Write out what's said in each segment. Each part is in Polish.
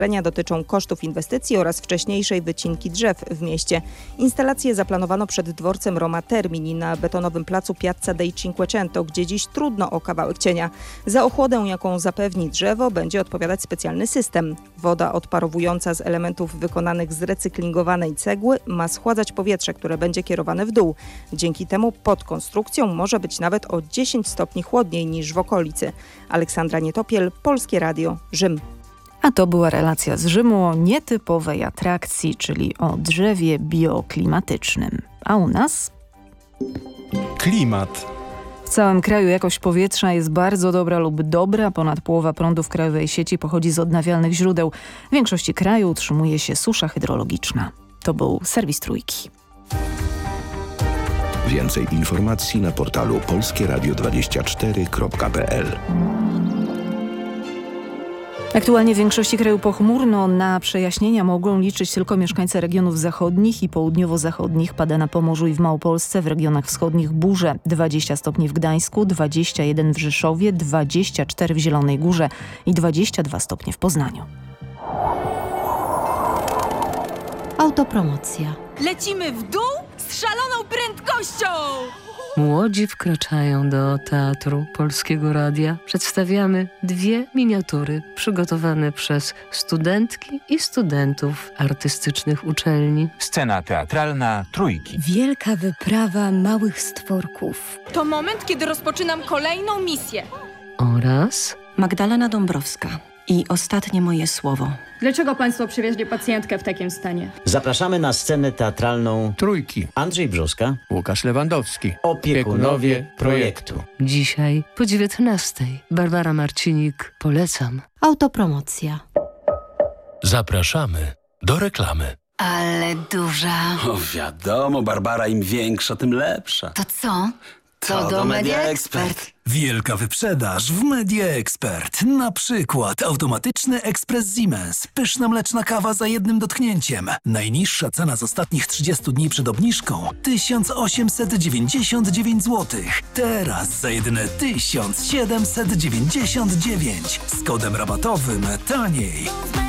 dotyczą kosztów inwestycji oraz wcześniejszej wycinki drzew w mieście. Instalacje zaplanowano przed dworcem Roma Termini na betonowym placu Piazza dei Cinquecento, gdzie dziś trudno o kawałek cienia. Za ochłodę, jaką zapewni drzewo, będzie odpowiadać specjalny system. Woda odparowująca z elementów wykonanych z recyklingowanej cegły ma schładzać powietrze, które będzie kierowane w dół. Dzięki temu pod konstrukcją może być nawet o 10 stopni chłodniej niż w okolicy. Aleksandra Nietopiel, Polskie Radio, Rzym. A to była relacja z Rzymu o nietypowej atrakcji, czyli o drzewie bioklimatycznym. A u nas? Klimat. W całym kraju jakość powietrza jest bardzo dobra lub dobra. Ponad połowa prądu w krajowej sieci pochodzi z odnawialnych źródeł. W większości kraju utrzymuje się susza hydrologiczna. To był serwis Trójki. Więcej informacji na portalu polskieradio24.pl. Aktualnie w większości kraju pochmurno. Na przejaśnienia mogą liczyć tylko mieszkańcy regionów zachodnich i południowo-zachodnich. Pada na Pomorzu i w Małopolsce, w regionach wschodnich burze. 20 stopni w Gdańsku, 21 w Rzeszowie, 24 w Zielonej Górze i 22 stopnie w Poznaniu. Autopromocja. Lecimy w dół z szaloną prędkością! Młodzi wkraczają do Teatru Polskiego Radia. Przedstawiamy 2 miniatury przygotowane przez studentki i studentów artystycznych uczelni. Scena teatralna Trójki. Wielka wyprawa małych stworków. To moment, kiedy rozpoczynam kolejną misję. Oraz Magdalena Dąbrowska i ostatnie moje słowo. Dlaczego państwo przywieźli pacjentkę w takim stanie? Zapraszamy na scenę teatralną Trójki. Andrzej Brzoska, Łukasz Lewandowski. opiekunowie projektu. dzisiaj po 19:00. Barbara Marcinik, polecam. Autopromocja. Zapraszamy do reklamy. Ale duża. O wiadomo, Barbara, im większa, tym lepsza. To co? To do Media Expert. Wielka wyprzedaż w Media Expert. Na przykład automatyczny ekspres Siemens. Pyszna mleczna kawa za jednym dotknięciem. Najniższa cena z ostatnich 30 dni przed obniżką 1899 zł. Teraz za jedyne 1799. Z kodem rabatowym taniej.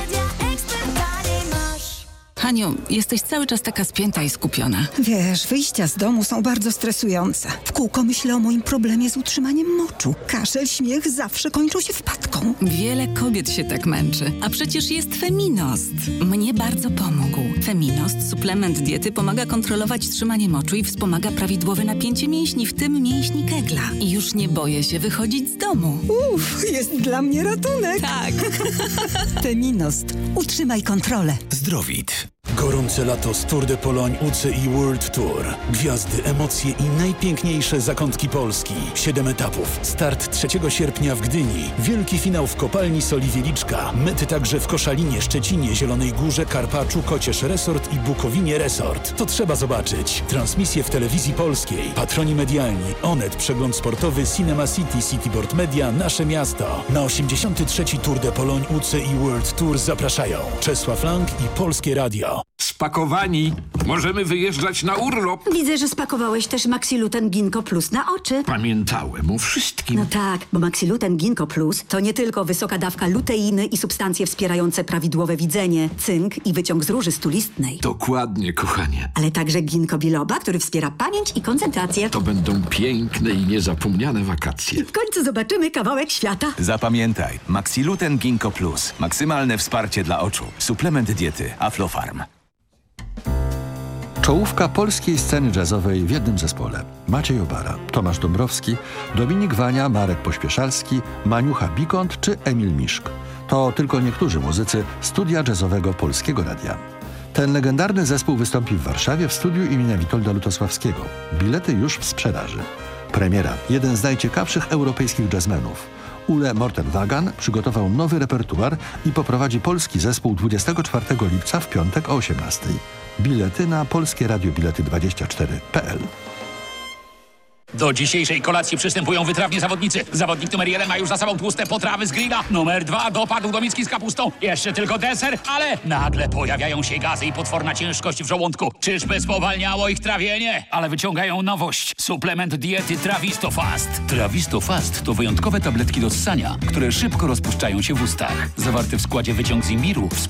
Haniu, jesteś cały czas taka spięta i skupiona. Wiesz, wyjścia z domu są bardzo stresujące. W kółko myślę o moim problemie z utrzymaniem moczu. Kaszel, śmiech zawsze kończą się wpadką. Wiele kobiet się tak męczy. A przecież jest Feminost. Mnie bardzo pomógł. Feminost, suplement diety, pomaga kontrolować trzymanie moczu i wspomaga prawidłowe napięcie mięśni, w tym mięśni Kegla. I już nie boję się wychodzić z domu. Jest dla mnie ratunek. Tak. Feminost. Utrzymaj kontrolę. Zdrowit. Gorące lato z Tour de Pologne UCI World Tour. Gwiazdy, emocje i najpiękniejsze zakątki Polski. 7 etapów. Start 3 sierpnia w Gdyni. Wielki finał w kopalni Soli Wieliczka. Mety także w Koszalinie, Szczecinie, Zielonej Górze, Karpaczu, Kocież Resort i Bukowinie Resort. To trzeba zobaczyć. Transmisje w telewizji polskiej. Patroni medialni. Onet, przegląd sportowy, Cinema City, Cityboard Media, Nasze Miasto. Na 83. Tour de Pologne UCI World Tour zapraszają Czesław Lang i Polskie Radio. Spakowani. Możemy wyjeżdżać na urlop. Widzę, że spakowałeś też Maxiluten Ginkgo Plus na oczy. Pamiętałem o wszystkim. No tak, bo Maxiluten Ginkgo Plus to nie tylko wysoka dawka luteiny i substancje wspierające prawidłowe widzenie, cynk i wyciąg z róży stulistnej. Dokładnie, kochanie. Ale także ginkgo biloba, który wspiera pamięć i koncentrację. To będą piękne i niezapomniane wakacje. I w końcu zobaczymy kawałek świata. Zapamiętaj, Maxiluten Ginkgo Plus. Maksymalne wsparcie dla oczu. Suplement diety Aflofarm. Czołówka polskiej sceny jazzowej w jednym zespole. Maciej Obara, Tomasz Dąbrowski, Dominik Wania, Marek Pośpieszalski, Maniucha Bikont czy Emil Miszk. To tylko niektórzy muzycy studia jazzowego Polskiego Radia. Ten legendarny zespół wystąpi w Warszawie w studiu imienia Witolda Lutosławskiego. Bilety już w sprzedaży. Premiera. Jeden z najciekawszych europejskich jazzmenów. Ule Mortenwagan przygotował nowy repertuar i poprowadzi polski zespół 24 lipca w piątek o 18:00. Bilety na polskieradiobilety24.pl. Do dzisiejszej kolacji przystępują wytrawni zawodnicy. Zawodnik numer 1 ma już za sobą tłuste potrawy z grilla. Numer 2 dopadł do miski z kapustą. Jeszcze tylko deser, ale nagle pojawiają się gazy i potworna ciężkość w żołądku. Czyżby spowalniało ich trawienie? Ale wyciągają nowość. Suplement diety Travistofast. Travistofast to wyjątkowe tabletki do ssania, które szybko rozpuszczają się w ustach. Zawarte w składzie wyciąg z imbiru